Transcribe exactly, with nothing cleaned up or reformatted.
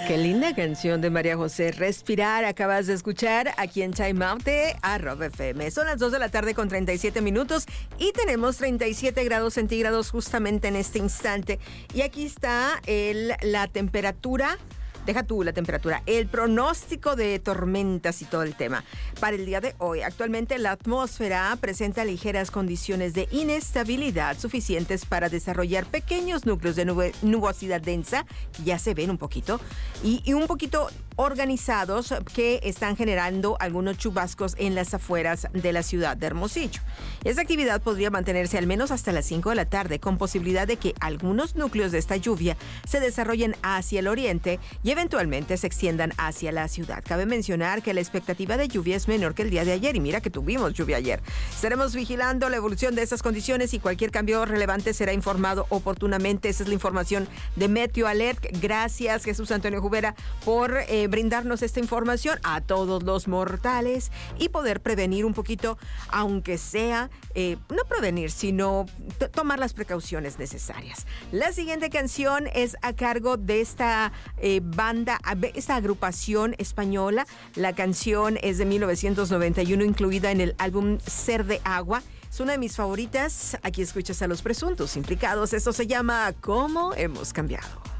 Qué linda canción de María José. Respirar, acabas de escuchar aquí en Time Out de Arroba F M. Son las dos de la tarde con treinta y siete minutos y tenemos treinta y siete grados centígrados justamente en este instante. Y aquí está el, la temperatura. Deja tú la temperatura, el pronóstico de tormentas y todo el tema. Para el día de hoy, actualmente la atmósfera presenta ligeras condiciones de inestabilidad suficientes para desarrollar pequeños núcleos de nube, nubosidad densa, que ya se ven un poquito, y, y un poquito organizados que están generando algunos chubascos en las afueras de la ciudad de Hermosillo. Esta actividad podría mantenerse al menos hasta las cinco de la tarde, con posibilidad de que algunos núcleos de esta lluvia se desarrollen hacia el oriente y eventualmente se extiendan hacia la ciudad. Cabe mencionar que la expectativa de lluvia es menor que el día de ayer, y mira que tuvimos lluvia ayer. Estaremos vigilando la evolución de estas condiciones y cualquier cambio relevante será informado oportunamente. Esa es la información de Meteo Alert. Gracias, Jesús Antonio Jubera, por eh, brindarnos esta información a todos los mortales y poder prevenir un poquito, aunque sea, eh, no prevenir, sino t- tomar las precauciones necesarias. La siguiente canción es a cargo de esta eh, banda, esta agrupación española. La canción es de mil novecientos noventa y uno, incluida en el álbum Ser de Agua. Es una de mis favoritas. Aquí escuchas a los presuntos implicados. Esto se llama ¿Cómo hemos cambiado?